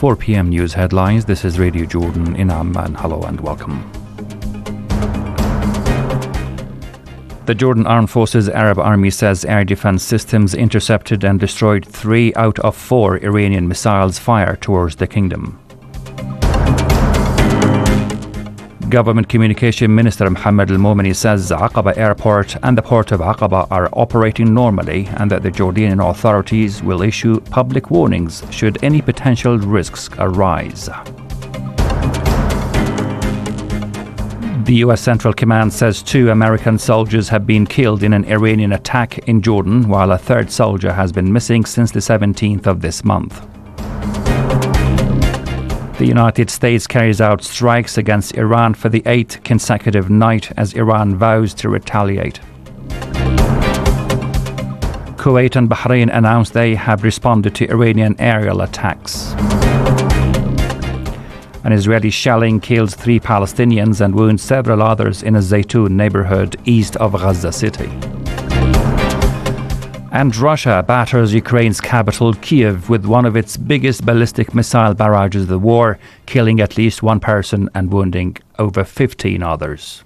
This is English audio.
4 p.m. news headlines. This is Radio Jordan in Amman. Hello and welcome. The Jordan Armed Forces Arab Army says air defense systems intercepted and destroyed 3 out of 4 Iranian missiles fired towards the kingdom. Government Communication Minister Mohammed Al-Momeni says Aqaba Airport and the Port of Aqaba are operating normally and that the Jordanian authorities will issue public warnings should any potential risks arise. The U.S. Central Command says 2 American soldiers have been killed in an Iranian attack in Jordan, while a 3rd soldier has been missing since the 17th of this month. The United States carries out strikes against Iran for the 8th consecutive night as Iran vows to retaliate. Kuwait and Bahrain announced they have responded to Iranian aerial attacks. An Israeli shelling kills 3 Palestinians and wounds several others in a Zaytun neighborhood east of Gaza City. And Russia batters Ukraine's capital, Kyiv, with one of its biggest ballistic missile barrages of the war, killing at least 1 person and wounding over 15 others.